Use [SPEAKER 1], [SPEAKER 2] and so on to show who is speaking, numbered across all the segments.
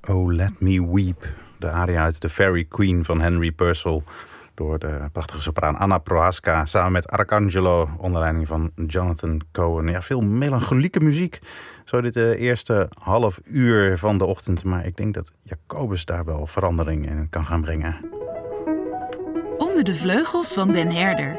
[SPEAKER 1] Oh, Let Me Weep. De aria uit The Fairy Queen van Henry Purcell. Door de prachtige sopraan Anna Prohaska. Samen met Arcangelo. Onder leiding van Jonathan Cohen. Ja, veel melancholieke muziek. Zo dit eerste half uur van de ochtend. Maar ik denk dat Jacobus daar wel verandering in kan gaan brengen.
[SPEAKER 2] Onder de vleugels van Den Herder.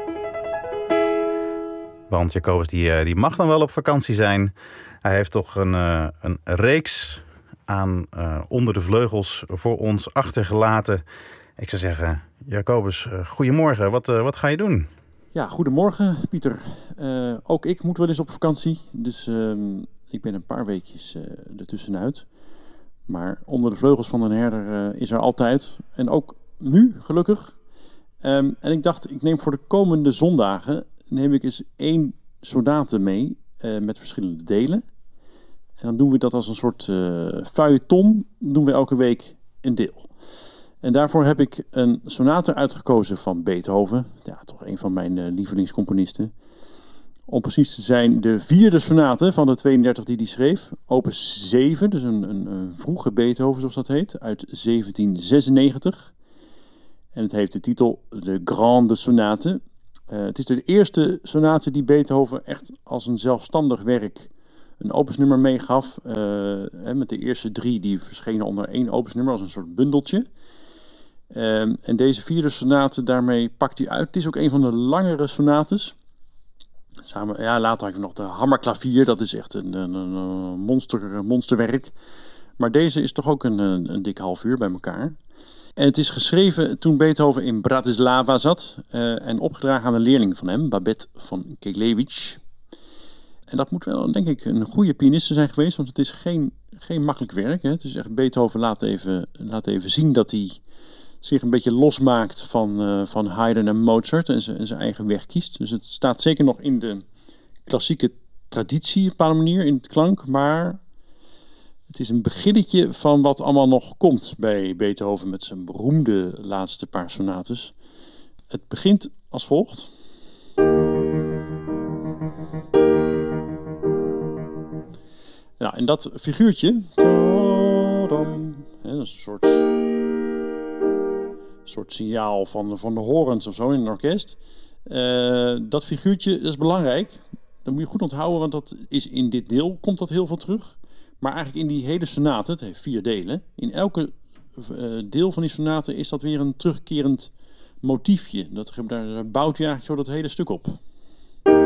[SPEAKER 1] Want Jacobus die mag dan wel op vakantie zijn. Hij heeft toch een reeks aan onder de vleugels voor ons achtergelaten. Ik zou zeggen, Jacobus, goedemorgen. Wat ga je doen?
[SPEAKER 3] Ja, goedemorgen Pieter. Ook ik moet wel eens op vakantie. Dus ik ben een paar weekjes ertussenuit. Maar onder de vleugels van Den Herder is er altijd. En ook nu, gelukkig. En ik dacht, ik neem voor de komende zondagen neem ik eens 1 sonate mee met verschillende delen. En dan doen we dat als een soort feuilleton. Doen we elke week een deel. En daarvoor heb ik een sonate uitgekozen van Beethoven. Ja, toch een van mijn lievelingscomponisten. Om precies te zijn de 4e sonate van de 32 die hij schreef. Opus 7, dus een vroege Beethoven zoals dat heet, uit 1796. En het heeft de titel De Grande Sonate. Het is de eerste sonate die Beethoven echt als een zelfstandig werk een opusnummer meegaf. Met de eerste 3 die verschenen onder 1 opusnummer als een soort bundeltje. En deze 4e sonate, daarmee pakt hij uit. Het is ook een van de langere sonates. Later heb je nog de Hammerklavier, dat is echt een monsterwerk. Maar deze is toch ook een dik half uur bij elkaar. En het is geschreven toen Beethoven in Bratislava zat en opgedragen aan een leerling van hem, Babette van Keglewitsch. En dat moet wel, denk ik, een goede pianiste zijn geweest, want het is geen makkelijk werk. Hè. Het is echt, Beethoven laat even zien dat hij zich een beetje losmaakt van Haydn en Mozart en zijn eigen weg kiest. Dus het staat zeker nog in de klassieke traditie op een bepaalde manier, in het klank, maar het is een beginnetje van wat allemaal nog komt bij Beethoven met zijn beroemde laatste paar sonates. Het begint als volgt. Nou, en dat figuurtje, dat is een soort signaal van de horens of zo in een orkest. Dat figuurtje, dat is belangrijk. Dat moet je goed onthouden, want dat is in dit deel komt dat heel veel terug. Maar eigenlijk in die hele sonate, het heeft 4 delen. In elke deel van die sonate is dat weer een terugkerend motiefje. Daar bouwt je eigenlijk zo dat hele stuk op.